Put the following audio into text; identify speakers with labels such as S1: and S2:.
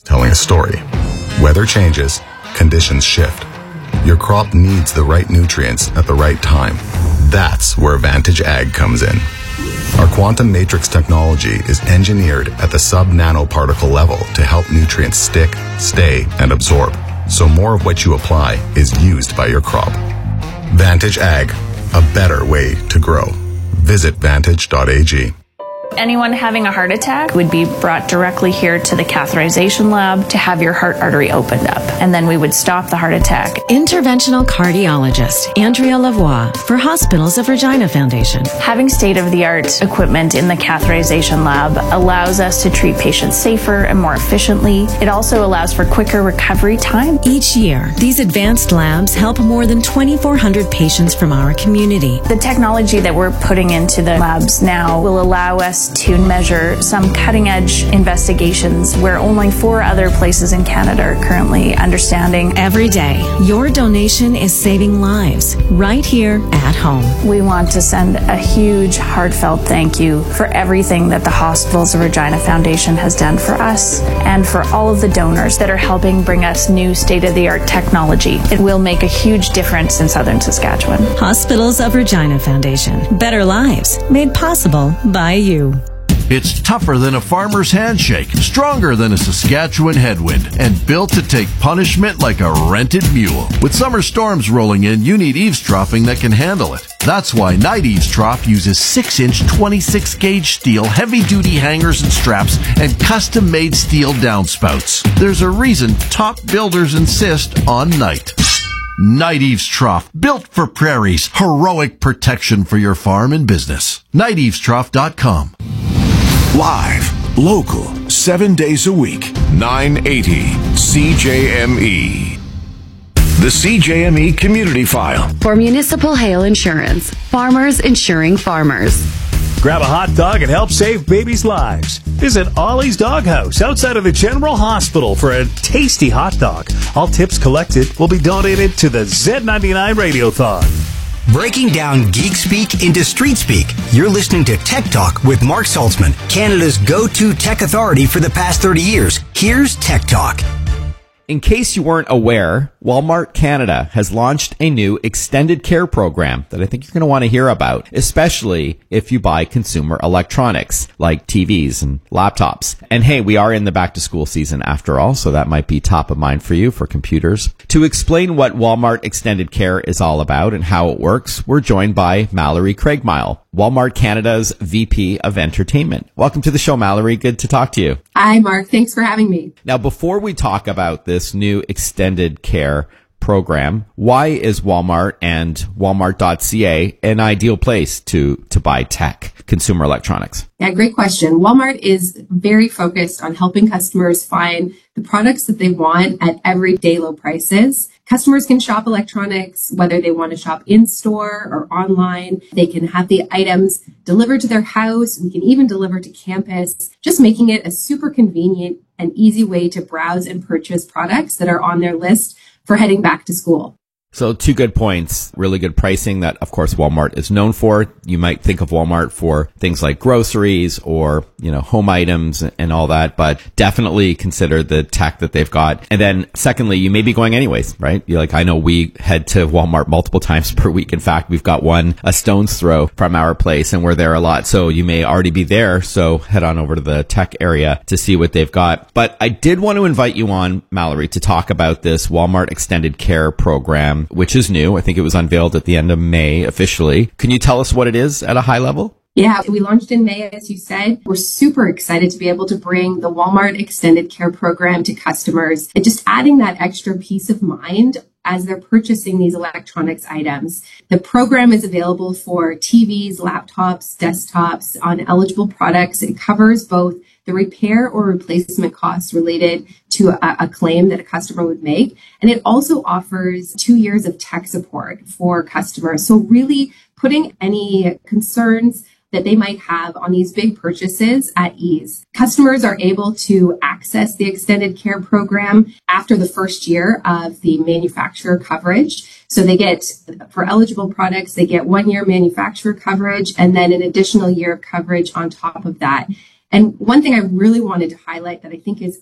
S1: telling a story. Weather changes, conditions shift. Your crop needs the right nutrients at the right time. That's where Vantage Ag comes in. Our quantum matrix technology is engineered at the sub-nanoparticle level to help nutrients stick, stay, and absorb, so more of what you apply is used by your crop. Vantage Ag, a better way to grow. Visit vantage.ag.
S2: Anyone having a heart attack would be brought directly here to the catheterization lab to have your heart artery opened up, and then we would stop the heart attack.
S3: Interventional cardiologist Andrea Lavoie for Hospitals of Regina Foundation.
S2: Having state-of-the-art equipment in the catheterization lab allows us to treat patients safer and more efficiently. It also allows for quicker recovery time.
S3: Each year, these advanced labs help more than 2,400 patients from our community.
S2: The technology that we're putting into the labs now will allow us to measure some cutting-edge investigations where only 4 other places in Canada are currently understanding.
S3: Every day, your donation is saving lives right here at home.
S2: We want to send a huge, heartfelt thank you for everything that the Hospitals of Regina Foundation has done for us and for all of the donors that are helping bring us new state-of-the-art technology. It will make a huge difference in Southern Saskatchewan.
S3: Hospitals of Regina Foundation. Better lives made possible by you.
S4: It's tougher than a farmer's handshake, stronger than a Saskatchewan headwind, and built to take punishment like a rented mule. With summer storms rolling in, you need eavesdropping that can handle it. That's why Night Eavesdrop uses 6-inch 26-gauge steel, heavy-duty hangers and straps, and custom-made steel downspouts. There's a reason top builders insist on Night. Night Eavesdrop, built for prairies, heroic protection for your farm and business. NightEavesdrop.com.
S5: Live, local, 7 days a week, 980 CJME. The CJME Community File.
S6: For municipal hail insurance, farmers insuring farmers.
S7: Grab a hot dog and help save babies' lives. Visit Ollie's Doghouse outside of the General Hospital for a tasty hot dog. All tips collected will be donated to the Z99 Radiothon.
S8: Breaking down geek speak into street speak. You're listening to Tech Talk with Mark Saltzman, Canada's go-to tech authority for the past 30 years. Here's Tech Talk.
S9: In case you weren't aware, Walmart Canada has launched a new extended care program that I think you're going to want to hear about, especially if you buy consumer electronics like TVs and laptops. And hey, we are in the back to school season after all, so that might be top of mind for you for computers. To explain what Walmart Extended Care is all about and how it works, we're joined by Mallory Craigmile, Walmart Canada's VP of Entertainment. Welcome to the show, Mallory. Good to talk to you.
S10: Hi, Mark. Thanks for having me.
S9: Now, before we talk about this new extended care program, why is Walmart and Walmart.ca an ideal place to buy tech, consumer electronics?
S10: Yeah, great question. Walmart is very focused on helping customers find the products that they want at everyday low prices. Customers can shop electronics, whether they want to shop in-store or online. They can have the items delivered to their house. We can even deliver to campus, just making it a super convenient and easy way to browse and purchase products that are on their list for heading back to school.
S9: So 2 good points, really good pricing that, of course, Walmart is known for. You might think of Walmart for things like groceries or, home items and all that, but definitely consider the tech that they've got. And then secondly, you may be going anyways, right? I know we head to Walmart multiple times per week. In fact, we've got one a stone's throw from our place and we're there a lot. So you may already be there. So head on over to the tech area to see what they've got. But I did want to invite you on, Mallory, to talk about this Walmart Extended Care program, which is new. I think it was unveiled at the end of May officially. Can you tell us what it is at a high level?
S10: Yeah, we launched in May, as you said. We're super excited to be able to bring the Walmart Extended Care program to customers and just adding that extra peace of mind as they're purchasing these electronics items. The program is available for TVs, laptops, desktops on eligible products. It covers both the repair or replacement costs related to a claim that a customer would make. And it also offers 2 years of tech support for customers. So really putting any concerns that they might have on these big purchases at ease. Customers are able to access the extended care program after the first year of the manufacturer coverage. So they get, for eligible products, they get 1 year manufacturer coverage and then an additional year of coverage on top of that. And one thing I really wanted to highlight that I think is